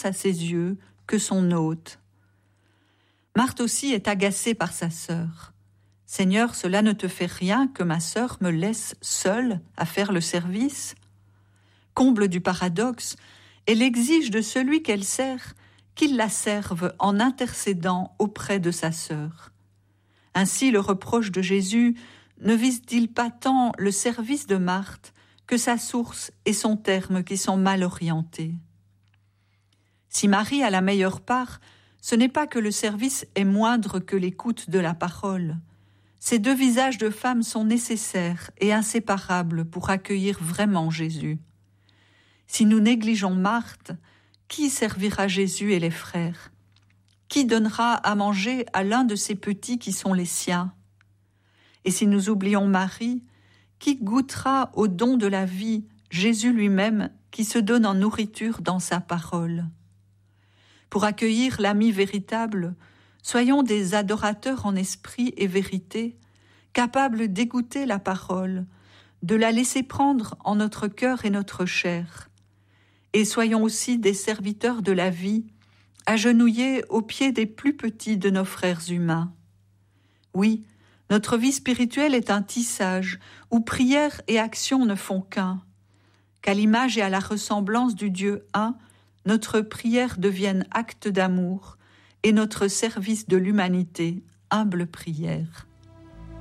grâce à ses yeux que son hôte. Marthe aussi est agacée par sa sœur. « Seigneur, cela ne te fait rien que ma sœur me laisse seule à faire le service ?» Comble du paradoxe, elle exige de celui qu'elle sert qu'il la serve en intercédant auprès de sa sœur. Ainsi, le reproche de Jésus ne vise-t-il pas tant le service de Marthe que sa source et son terme qui sont mal orientés. Si Marie a la meilleure part, ce n'est pas que le service est moindre que l'écoute de la parole. Ces deux visages de femme sont nécessaires et inséparables pour accueillir vraiment Jésus. Si nous négligeons Marthe, qui servira Jésus et les frères ? Qui donnera à manger à l'un de ces petits qui sont les siens ? Et si nous oublions Marie, qui goûtera au don de la vie, Jésus lui-même, qui se donne en nourriture dans sa parole ? Pour accueillir l'ami véritable, soyons des adorateurs en esprit et vérité, capables d'écouter la parole, de la laisser prendre en notre cœur et notre chair. Et soyons aussi des serviteurs de la vie, agenouillés aux pieds des plus petits de nos frères humains. Oui, notre vie spirituelle est un tissage où prière et action ne font qu'un. Qu'à l'image et à la ressemblance du Dieu un, notre prière devienne acte d'amour et notre service de l'humanité humble prière.